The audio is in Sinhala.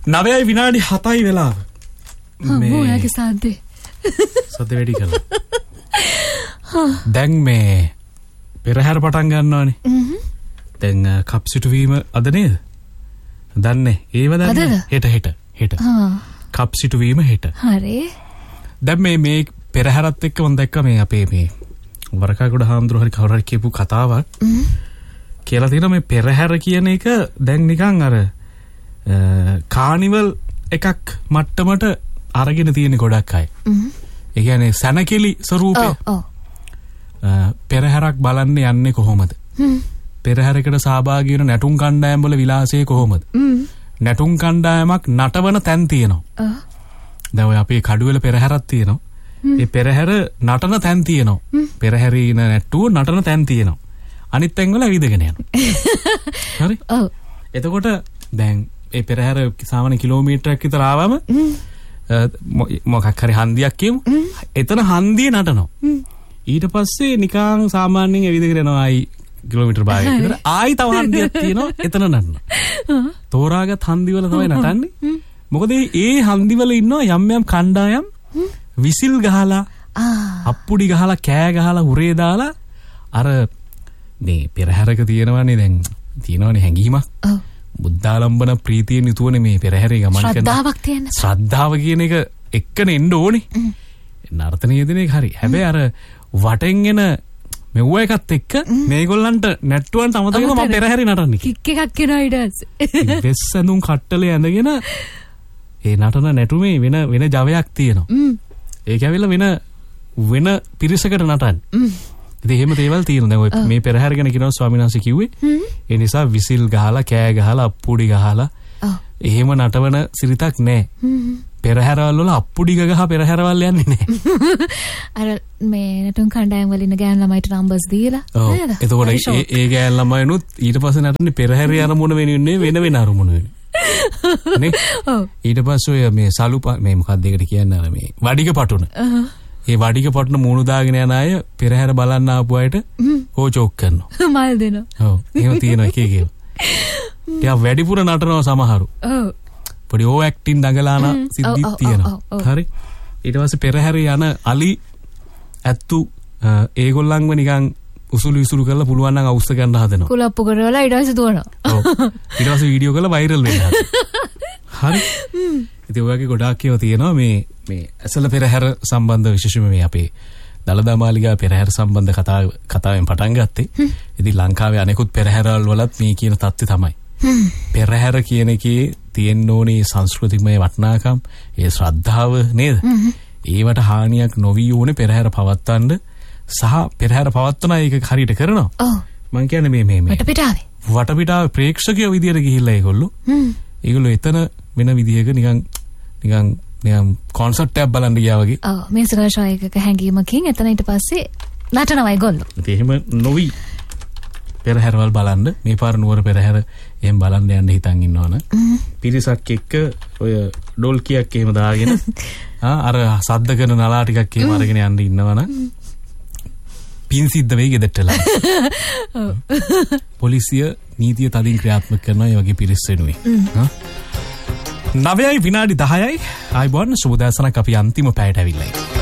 9 විනාඩි 7යි වෙලාව. මොයාගේ සද්දේ. සද්ද වැඩි කළා. දැන් මේ පෙරහැර පටන් ගන්නවානේ. දැන් කප් සිටුවීම අද නේද? දන්නේ. ඒව දන්නේ. හෙට. කප් සිටුවීම හෙට. හරි. දැන් මේ පෙරහැරත් එක්ක මම දැක්ක මේ අපේ මේ වරකාගොඩ හාමුදුරුවෝ හරි කවුරු හරි කියපු කතාවක්. කියලා තියෙනවා මේ පෙරහැර කියන එක දැන් නිකන් අර කානිවල් එකක් මට්ටමට අරගෙන තියෙන ගොඩක් අය. ඒ කියන්නේ සනකෙලි ස්වරූපේ. පෙරහැරක් බලන්න යන්නේ කොහොමද? පෙරහැරකට සහභාගී වෙන නැටුම් කණ්ඩායම් වල විලාසය කොහොමද? නැටුම් කණ්ඩායමක් නටවන තැන් තියෙනවා. දැන් ඔය අපේ කඩුවෙල පෙරහැරක් තියෙනවා. ඒ පෙරහැර නටන තැන් තියෙනවා. පෙරහැරේ ඉන නැට්ටුව නටන තැන් තියෙනවා. අනිත් තැන් වල ඇවිදගෙන යනවා. හරි? ඔව්. එතකොට දැන් ඒ පෙරහැර සාමාන්‍ය කිලෝමීටරයක් විතර ආවම මොකක් හරි හන්දියක් කියමු. එතන හන්දිය නටනවා. ඊට පස්සේ නිකන් සාමාන්‍යයෙන් ඇවිදගෙන යනවා ආයි කිලෝමීටර් භාගයක් විතර. ආයි තව හන්දියක් තියෙනවා එතන නටනවා. තෝරාගත් හන්දිවල තමයි නටන්නේ. මොකද ඒ හන්දිවල ඉන්නවා යම් යම් කණ්ඩායම් විසිල් ගහලා අප්පුඩි ගහලා කෑ ගහලා උරේ දාලා අර මේ පෙරහැරක තියෙනවනේ දැන් තියෙනවනේ හැංගීමක්. බුද්ධාලම්බන ප්‍රීතියෙන් යුතුවනේ මේ පෙරහැරේ ගමන් කරන. ශ්‍රද්ධාවක් තියෙන. ශ්‍රද්ධාව කියන එක එක්කනේ එන්න ඕනේ. නර්තනීය දෙන එක හරි. හැබැයි අර වටෙන් එන මෙව්ව එකත් එක්ක මේගොල්ලන්ට නැට්ටුවන්ට අමතකව මම පෙරහැරේ නටන්නේ. කික් එකක් එනවා ඊට පස්සේ. වෙස්සඳුන් කට්ටලේ ඇඳගෙන ඒ නටන නැටුමේ වෙන ජවයක් තියෙනවා. ඒක ඇවිල්ලා වෙන පිරිසකට නටන්නේ. ඉතින් එහෙම දේවල් තියෙනවා. දැන් ඔය මේ පෙරහැර ගැන කියනවා ස්වාමීන් වහන්සේ කිව්වේ. ඒ නිසා විසිල් ගහලා කෑ ගහලා අප්පුඩි ගහලා එහෙම නටවන සිරිතක් නැහැ. පෙරහැරවල වල අප්පුඩි ගහ පෙරහැරවල යන්නේ නැහැ. අර මේ නටුම් කණ්ඩායම් වල ඉන්න ගෑනු ළමයිට නම්බර්ස් දීලා නේද? එතකොට ඒ ගෑනු ළමයිනුත් ඊට පස්සේ නටන්නේ පෙරහැරේ අරමුණ වෙනුනේ වෙන අරමුණ වෙනුනේ. නේ? ඔව්. ඊට පස්සේ ඔය මේ සලු මේ මොකක්ද ඒකට කියන්නේ අර මේ වඩික පටුන. ඒ වඩික පටුන මූණු දාගෙන යන අය පෙරහැර බලන්න ආපු අයට කෝචෝක් කරනවා. මල් දෙනවා. ඔව්. එහෙම තියෙනවා එක එක. ටිකක් වැඩිපුර නටනවා සමහරු. ඔව්. පොඩි ඕ ඇක්ටින් දඟලාන සිද්ධිත් තියෙනවා. හරි. ඊට පස්සේ පෙරහැරේ යන අලි ඇත්තු ඒගොල්ලන්ව නිකන් උසුළු කරලා පුළුවන් නම් අවුස්ස ගන්න හදනවා. කුලප්පු කරලා ඊට පස්සේ දුවනවා. ඔව්. ඊට පස්සේ වීඩියෝ කරලා වෛරල් වෙන්න හදනවා. හරි. ඉතින් ඔයගේ ගොඩාක් ඒවා තියෙනවා මේ ඇසල පෙරහැර සම්බන්ධ විශේෂයෙන්ම මේ අපේ දළදා මාලිගා පෙරහැර සම්බන්ධ කතාවෙන් පටන් ගත්තේ. ඉතින් ලංකාවේ අනෙකුත් පෙරහැරවල වලත් මේ කියන தත්ත්වය තමයි. පෙරහැර කියන එකේ තියෙන්න ඕනේ සංස්කෘතිකමය වටිනාකම්, ඒ ශ්‍රද්ධාව නේද? ඒවට හානියක් නොවී ඕනේ පෙරහැර පවත්වන්න සහ පෙරහැර පවත්වන එක හරියට කරනවා. ඔව්. මං කියන්නේ මේ වටපිටාවේ ප්‍රේක්ෂකයෝ විදියට ගිහිල්ලා ඒගොල්ලෝ එතන වෙන විදියක නිකන් කොන්සර්ට් එකක් බලන්න ගියා වගේ. ඔව්. මේ සරෂා එකක හැංගීමකින් එතන ඊට පස්සේ නටනවා ඒගොල්ලෝ. ඉතින් එහෙම නොවි පෙරහැරවල් බලන්න මේ පාර නුවර පෙරහැර එහෙම බලන්න යන්න හිතන් ඉන්නවනේ. පිරිසක් එක්ක ඔය ඩොල්කියක් එහෙම දාගෙන අර සද්ද කරන නලා ටිකක් එහෙම අරගෙන යන්න ඉන්නවනේ. පින් සිද්ධ වෙයි ගෙදරටලා. ඔව්. පොලිසිය නීතිය තදින් ක්‍රියාත්මක කරනවා මේ වගේ පිරිස් වෙනුවෙන්. 9යි විනාඩි 10යි ආයිබෝන් සුබ දවසක් අපි අන්තිම පැයට ඇවිල්ලා.